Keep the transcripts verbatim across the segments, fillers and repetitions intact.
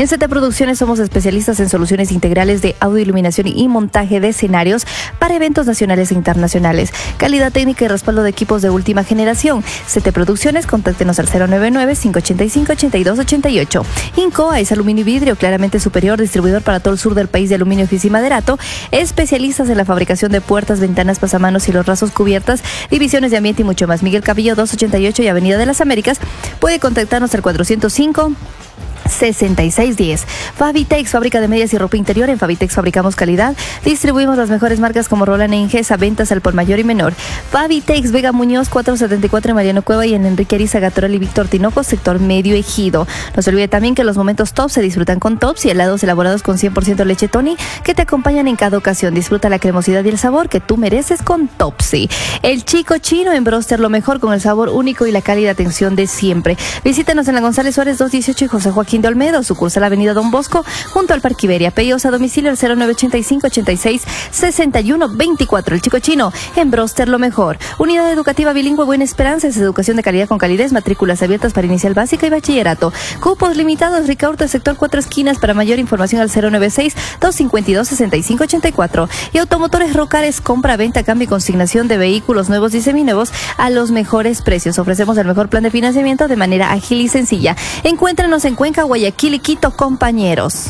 En C T Producciones somos especialistas en soluciones integrales de audio, iluminación y montaje de escenarios para eventos nacionales e internacionales. Calidad técnica y respaldo de equipos de última generación. C T Producciones, contáctenos al cero nueve nueve, cinco ocho cinco, ocho dos ocho ocho. Incoa es aluminio y vidrio claramente superior, distribuidor para todo el sur del país de aluminio, oficio y maderato. Especialistas en la fabricación de puertas, ventanas, pasamanos y los rasos, cubiertas, divisiones de ambiente y mucho más. Miguel Cabillo doscientos ochenta y ocho y Avenida de las Américas. Puede contactarnos al cuatrocientos cinco, sesenta y seis diez. Fabitex, fábrica de medias y ropa interior. En Fabitex fabricamos calidad. Distribuimos las mejores marcas como Roland e Ingesa, ventas al por mayor y menor. Fabitex, Vega Muñoz, cuatrocientos setenta y cuatro en Mariano Cueva y en Enrique Ariza, Toral y Víctor Tinoco, sector Medio Ejido. No se olvide también que los momentos top se disfrutan con Tops y helados elaborados con cien por ciento leche Tony que te acompañan en cada ocasión. Disfruta la cremosidad y el sabor que tú mereces con Topsy. El Chico Chino en Broster, lo mejor con el sabor único y la cálida atención de siempre. Visítanos en la González Suárez doscientos dieciocho y José Joaquín de Olmedo, sucursal Avenida Don Bosco, junto al Parque Iberia. Pedidos a domicilio al cero nueve ochenta y cinco, ochenta y seis, sesenta y uno veinticuatro. El Chico Chino, en Broster, lo mejor. Unidad educativa bilingüe Buena Esperanza, es educación de calidad con calidez, matrículas abiertas para inicial básica y bachillerato. Cupos limitados, Ricaurte, sector Cuatro Esquinas. Para mayor información al cero nueve seis, dos cinco dos, seis cinco ocho cuatro. Y Automotores Rocares, compra, venta, cambio y consignación de vehículos nuevos y seminuevos a los mejores precios. Ofrecemos el mejor plan de financiamiento de manera ágil y sencilla. Encuéntrenos en Cuenca, Guayaquil y Quito, compañeros.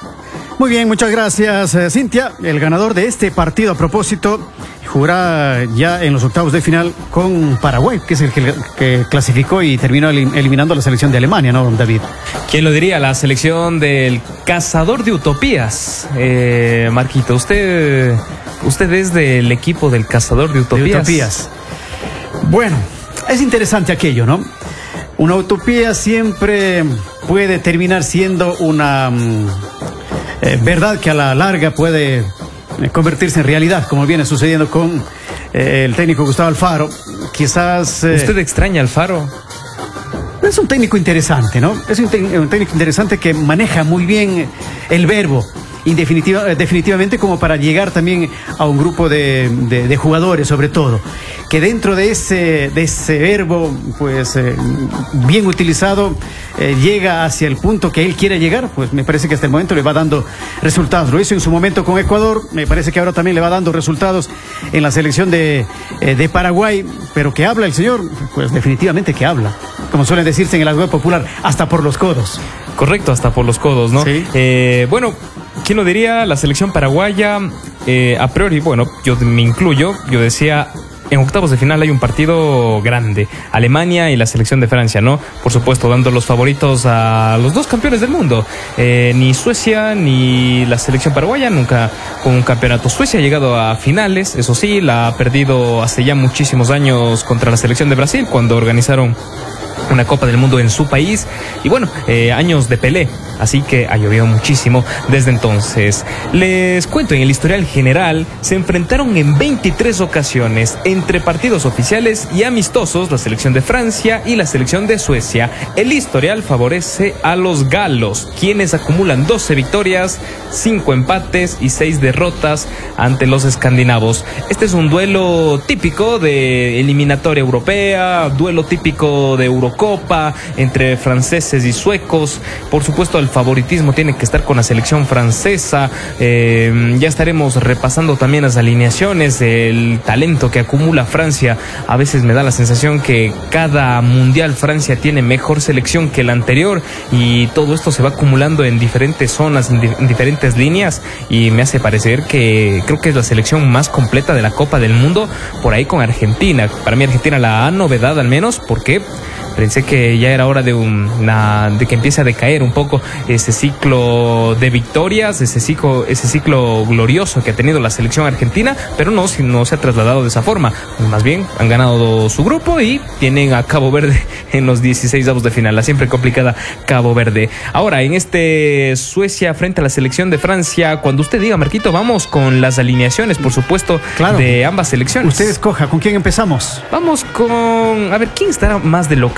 Muy bien, muchas gracias, eh, Cintia. El ganador de este partido, a propósito, jugará ya en los octavos de final con Paraguay, que es el que, que clasificó y terminó elim eliminando a la selección de Alemania, ¿no, David? ¿Quién lo diría? La selección del cazador de utopías. Eh, Marquito, usted, usted es del equipo del cazador de utopías. De utopías. Bueno, es interesante aquello, ¿no? Una utopía siempre puede terminar siendo una mm, eh, verdad que a la larga puede eh, convertirse en realidad, como viene sucediendo con eh, el técnico Gustavo Alfaro. Quizás... Eh, ¿Usted extraña a Alfaro? Es un técnico interesante, ¿no? Es un, un técnico interesante que maneja muy bien el verbo. Y definitiva, definitivamente como para llegar también a un grupo de, de, de jugadores, sobre todo, que dentro de ese, de ese verbo, pues eh, bien utilizado, eh, llega hacia el punto que él quiere llegar. Pues me parece que hasta el momento le va dando resultados. Lo hizo en su momento con Ecuador, me parece que ahora también le va dando resultados en la selección de, eh, de Paraguay. Pero que habla el señor, pues definitivamente que habla, como suelen decirse en el web popular, hasta por los codos. Correcto, hasta por los codos, ¿no? Sí. Eh, bueno, ¿quién lo diría? La selección paraguaya, eh, a priori, bueno, yo me incluyo, yo decía, en octavos de final hay un partido grande, Alemania y la selección de Francia, ¿no? Por supuesto, dando los favoritos a los dos campeones del mundo, eh, ni Suecia ni la selección paraguaya nunca con un campeonato. Suecia ha llegado a finales, eso sí, la ha perdido hace ya muchísimos años contra la selección de Brasil, cuando organizaron una Copa del Mundo en su país. Y bueno, eh, años de Pelé, así que ha llovido muchísimo desde entonces. Les cuento, en el historial general se enfrentaron en veintitrés ocasiones entre partidos oficiales y amistosos la selección de Francia y la selección de Suecia. El historial favorece a los galos, quienes acumulan doce victorias, cinco empates y seis derrotas ante los escandinavos. Este es un duelo típico de eliminatoria europea, duelo típico de Eurocopa entre franceses y suecos. Por supuesto, el favoritismo tiene que estar con la selección francesa. Eh, ya estaremos repasando también las alineaciones, el talento que acumula Francia. A veces me da la sensación que cada mundial Francia tiene mejor selección que la anterior, y todo esto se va acumulando en diferentes zonas, en, di en diferentes líneas, y me hace parecer que creo que es la selección más completa de la Copa del Mundo, por ahí con Argentina. Para mí Argentina la novedad, al menos porque pensé que ya era hora de, una, de que empiece a decaer un poco ese ciclo de victorias, ese ciclo, ese ciclo glorioso que ha tenido la selección argentina, pero no, no se ha trasladado de esa forma. Más bien han ganado su grupo y tienen a Cabo Verde en los dieciséis avos de final, la siempre complicada Cabo Verde. Ahora, en este Suecia frente a la selección de Francia, cuando usted diga, Marquito, vamos con las alineaciones, por supuesto, claro, de ambas selecciones. Usted escoja, ¿con quién empezamos? Vamos con, a ver, ¿quién estará más de local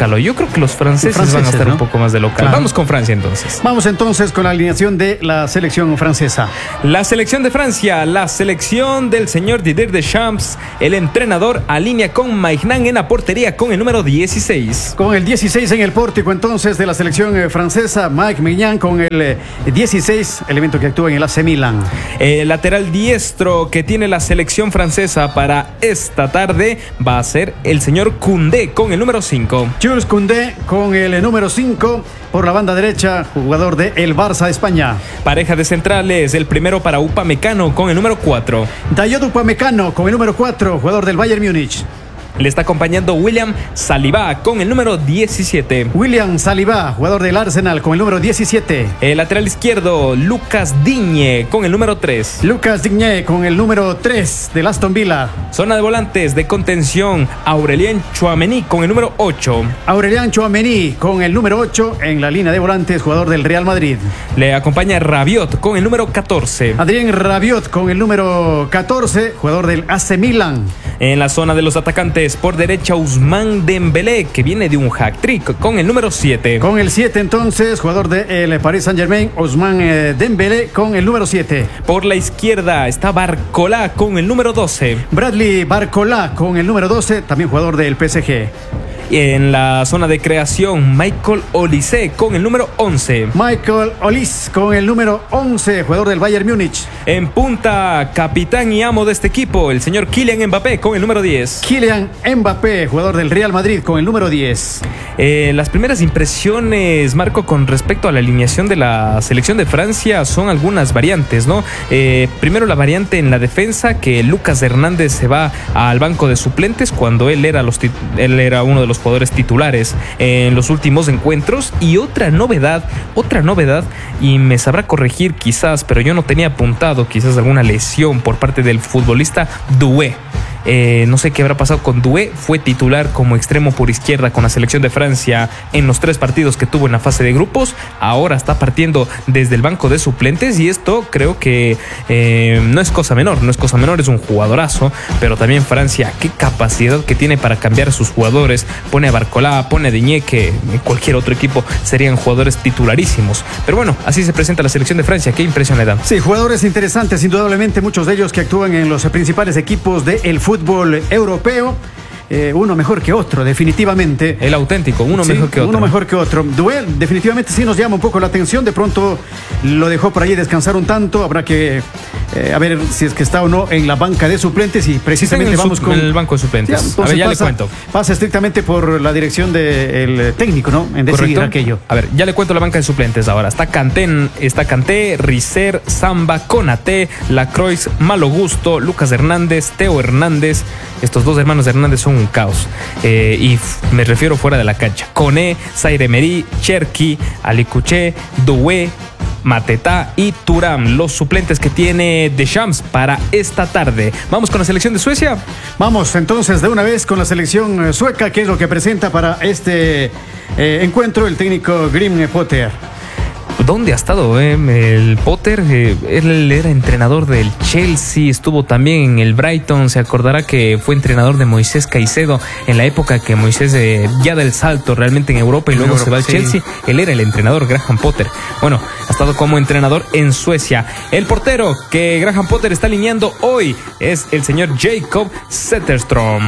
local hoy. Yo creo que los franceses, franceses van a estar ¿no? un poco más de local. Claro. Vamos con Francia entonces. Vamos entonces con la alineación de la selección francesa. La selección de Francia, la selección del señor Didier Deschamps, el entrenador, alinea con Maignan en la portería con el número dieciséis. Con el dieciséis en el pórtico entonces de la selección eh, francesa, Mike Maignan con el eh, dieciséis, elemento que actúa en el A C Milan. El lateral diestro que tiene la selección francesa para esta tarde va a ser el señor Koundé con el número cinco. Jules Koundé con el eh, número cinco por la banda derecha, jugador de el Barça de España. Pareja de centrales, el primero para Upamecano con el número cuatro. Dayot Upamecano con el número cuatro, jugador del Bayern Múnich. Le está acompañando William Saliba con el número diecisiete. William Saliba, jugador del Arsenal con el número diecisiete. El lateral izquierdo, Lucas Digne con el número tres. Lucas Digne con el número tres del Aston Villa. Zona de volantes de contención, Aurelien Tchouaméni con el número ocho. Aurelien Tchouaméni con el número ocho en la línea de volantes, jugador del Real Madrid. Le acompaña Rabiot con el número catorce. Adrien Rabiot con el número catorce, jugador del A C Milan. En la zona de los atacantes, por derecha, Ousmane Dembélé, que viene de un hat-trick con el número siete. Con el siete entonces, jugador del Paris Saint-Germain, Ousmane Dembélé con el número siete. Por la izquierda está Barcola con el número doce. Bradley Barcola con el número doce, también jugador del P S G. En la zona de creación, Michael Olise con el número once. Michael Olise con el número once, jugador del Bayern Múnich. En punta, capitán y amo de este equipo, el señor Kylian Mbappé con el número diez. Kylian Mbappé, jugador del Real Madrid con el número diez. Eh, las primeras impresiones, Marco, con respecto a la alineación de la selección de Francia son algunas variantes, ¿no? Eh, primero la variante en la defensa, que Lucas Hernández se va al banco de suplentes cuando él era, los él era uno de los jugadores titulares en los últimos encuentros. Y otra novedad, otra novedad, y me sabrá corregir quizás, pero yo no tenía apuntado quizás alguna lesión por parte del futbolista Doué. Eh, no sé qué habrá pasado con Doué. Fue titular como extremo por izquierda con la selección de Francia en los tres partidos que tuvo en la fase de grupos. Ahora está partiendo desde el banco de suplentes y esto creo que eh, no es cosa menor, no es cosa menor, es un jugadorazo. Pero también Francia, qué capacidad que tiene para cambiar a sus jugadores. Pone a Barcola, pone a Digne, que en cualquier otro equipo serían jugadores titularísimos. Pero bueno, así se presenta la selección de Francia. ¿Qué impresión le da? Sí, jugadores interesantes, indudablemente, muchos de ellos que actúan en los principales equipos del fútbol europeo. Eh, uno mejor que otro, definitivamente. El auténtico, uno sí, mejor que otro. Uno mejor que otro. Doué definitivamente sí nos llama un poco la atención. De pronto lo dejó por allí descansar un tanto. Habrá que eh, a ver si es que está o no en la banca de suplentes. Y precisamente sí, vamos su, con el banco de suplentes. Ya, a ver, ya pasa, le cuento. Pasa estrictamente por la dirección del técnico, ¿no? En decidir Correcto. aquello. A ver, ya le cuento la banca de suplentes ahora. Está Kanté, está Kanté, Rizer, Samba, Konaté, Lacroix, Malo Gusto, Lucas Hernández, Teo Hernández. Estos dos hermanos de Hernández son un caos. Eh, y f- me refiero fuera de la cancha. Koné, Zaire Emery, Cherki, Alicuché, Doué, Mateta y Thuram, los suplentes que tiene Deschamps para esta tarde. Vamos con la selección de Suecia. Vamos entonces de una vez con la selección eh, sueca, que es lo que presenta para este eh, encuentro el técnico Graham Potter. ¿Dónde ha estado eh? el Potter? Eh, él era entrenador del Chelsea, estuvo también en el Brighton. Se acordará que fue entrenador de Moisés Caicedo en la época que Moisés eh, ya da el salto realmente en Europa y luego Europa, se va al sí. Chelsea. Él era el entrenador, Graham Potter. Bueno, ha estado como entrenador en Suecia. El portero que Graham Potter está alineando hoy es el señor Jacob Zetterström.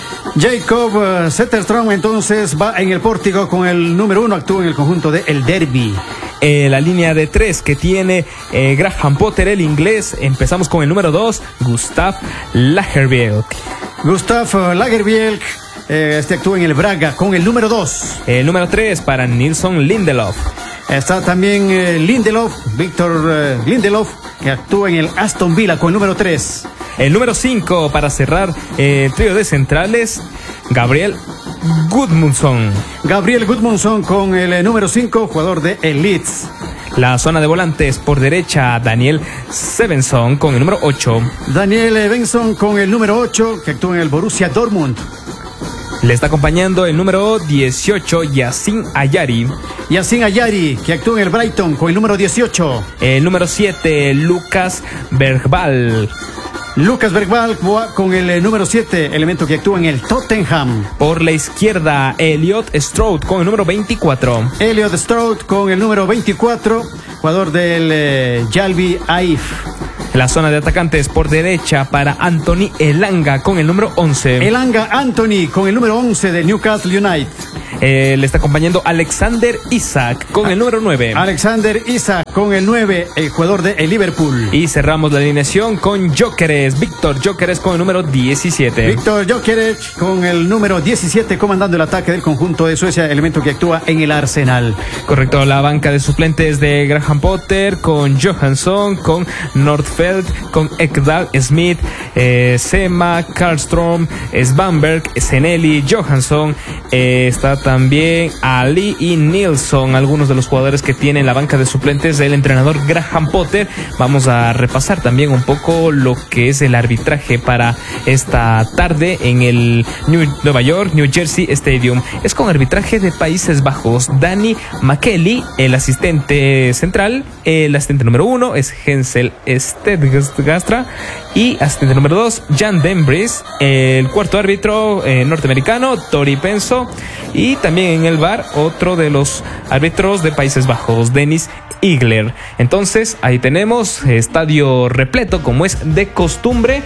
Jacob uh, Zetterström entonces va en el pórtico con el número uno, actúa en el conjunto de el Derby. Eh, la línea de tres que tiene eh, Graham Potter, el inglés. Empezamos con el número dos, Gustav Lagerbielke. Gustav uh, Lagerbielke, eh, este actúa en el Braga con el número dos. El número tres para Nilsson Lindelof. Está también eh, Lindelof, Víctor eh, Lindelof, que actúa en el Aston Villa con el número tres. El número cinco para cerrar eh, el trío de centrales, Gabriel Gudmundsson. Gabriel Gudmundsson con el eh, número cinco, jugador de el Leeds. La zona de volantes por derecha, Daniel Svensson con el número ocho. Daniel Benson con el número ocho, que actúa en el Borussia Dortmund. Le está acompañando el número dieciocho, Yacine Ayari. Yacine Ayari, que actúa en el Brighton con el número dieciocho. El número siete, Lucas Bergvall. Lucas Bergvall con el número siete, elemento que actúa en el Tottenham. Por la izquierda, Elliot Stroud con el número veinticuatro. Elliot Stroud con el número veinticuatro, jugador del eh, Yalby Aif. La zona de atacantes por derecha para Anthony Elanga con el número once. Elanga Anthony con el número once de Newcastle United. Eh, le está acompañando Alexander Isak con el número nueve. Alexander Isak con el nueve, el jugador de el Liverpool. Y cerramos la alineación con Gyökeres, Víctor Gyökeres con el número diecisiete. Víctor Gyökeres con el número diecisiete, comandando el ataque del conjunto de Suecia, elemento que actúa en el Arsenal. Correcto, la banca de suplentes de Graham Potter con Johansson, con Nordfeldt, con Ekdal Smith, eh, Sema, Karlström, Svanberg, Seneli, Johansson, eh, está también Ali y Nilsson, algunos de los jugadores que tienen la banca de suplentes del entrenador Graham Potter. Vamos a repasar también un poco lo que es el arbitraje para esta tarde en el New, Nueva York New Jersey Stadium. Es con arbitraje de Países Bajos. Danny McKelly, el asistente central. El asistente número uno es Hensel Stedgastra y asistente número dos, Jan Denbris. El cuarto árbitro eh, norteamericano, Tori Penso. Y también en el V A R, otro de los árbitros de Países Bajos, Dennis Igler. Entonces, ahí tenemos estadio repleto, como es de costumbre.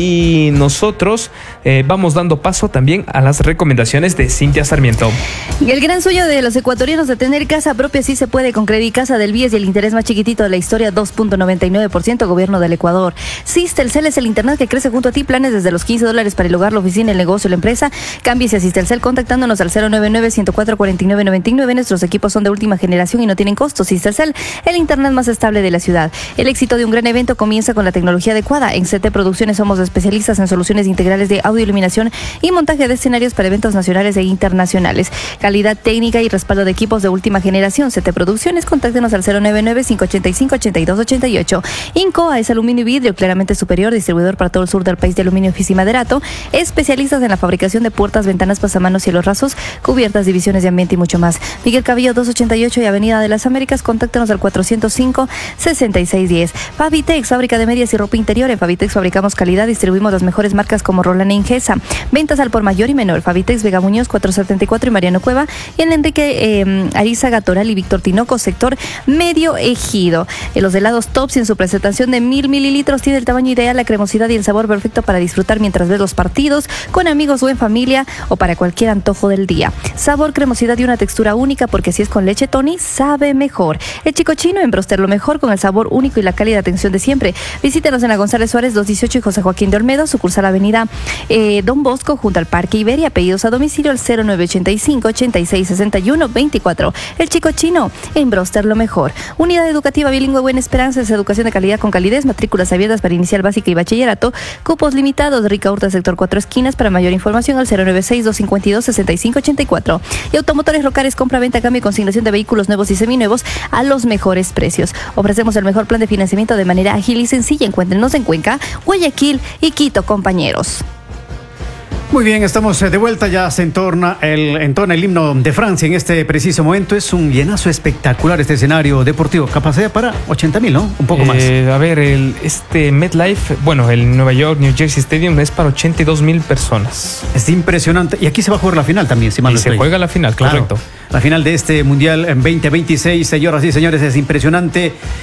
Y nosotros eh, vamos dando paso también a las recomendaciones de Cintia Sarmiento. Y el gran sueño de los ecuatorianos de tener casa propia sí se puede con Credicasa del Bies y el interés más chiquitito de la historia, dos punto noventa y nueve por ciento, gobierno del Ecuador. Sistelcel es el internet que crece junto a ti, planes desde los quince dólares para el hogar, la oficina, el negocio, la empresa. Cámbiese a Sistelcel contactándonos al cero nueve nueve, uno cero cuatro, cuatro nueve nueve nueve. Nuestros equipos son de última generación y no tienen costos. Sistelcel, el internet más estable de la ciudad. El éxito de un gran evento comienza con la tecnología adecuada. En C T Producciones somos especialistas en soluciones integrales de audio, iluminación y montaje de escenarios para eventos nacionales e internacionales. Calidad técnica y respaldo de equipos de última generación. C T Producciones, contáctenos al cero nueve nueve, cinco ocho cinco, ocho dos ocho ocho. Incoa es aluminio y vidrio claramente superior, distribuidor para todo el sur del país de aluminio, F I S y Maderato. Especialistas en la fabricación de puertas, ventanas, pasamanos, cielos rasos, cubiertas, divisiones de ambiente y mucho más. Miguel Cabello doscientos ochenta y ocho y Avenida de las Américas, contáctenos al cuatrocientos cinco, sesenta y seis diez. Fabitex, fábrica de medias y ropa interior. En Fabitex fabricamos calidad, distribuimos las mejores marcas como Roland e Ingesa. Ventas al por mayor y menor. Fabitex, Vega Muñoz, cuatrocientos setenta y cuatro y Mariano Cueva. Y en Enrique eh, Arizaga Toral y Víctor Tinoco, sector Medio Ejido. En los helados Tops, en su presentación de mil mililitros, tiene el tamaño ideal, la cremosidad y el sabor perfecto para disfrutar mientras ves los partidos, con amigos o en familia, o para cualquier antojo del día. Sabor, cremosidad y una textura única, porque si es con leche Tony, sabe mejor. El Chico Chino, en Broster lo mejor, con el sabor único y la cálida atención de siempre. Visítenos en la González Suárez doscientos dieciocho y José Joaquín de Olmedo, sucursal Avenida eh, Don Bosco, junto al Parque Iberia. Pedidos a domicilio al cero nueve ochenta y cinco, ochenta y seis, sesenta y uno, veinticuatro. El Chico Chino, en Broster lo mejor. Unidad educativa bilingüe Buena Esperanza, es educación de calidad con calidez, matrículas abiertas para inicial básica y bachillerato, cupos limitados. Rica Hurta, sector Cuatro Esquinas. Para mayor información al cero nueve seis, dos cinco dos, seis cinco ocho cuatro. Y Automotores Rocares, compra, venta, cambio y consignación de vehículos nuevos y seminuevos a los mejores precios. Ofrecemos el mejor plan de financiamiento de manera ágil y sencilla. Encuéntrenos en Cuenca, Guayaquil y Quito, compañeros. Muy bien, estamos de vuelta, ya se entorna el, entorna el himno de Francia en este preciso momento. Es un llenazo espectacular este escenario deportivo, capacidad para ochenta mil, ¿no? Un poco eh, más. A ver, el, este MetLife, bueno, el Nueva York New Jersey Stadium es para ochenta y dos mil personas. Es impresionante, y aquí se va a jugar la final también, si mal Y no se estoy. juega la final, Claro. correcto. La final de este Mundial en veinte veintiséis, señoras y señores, es impresionante.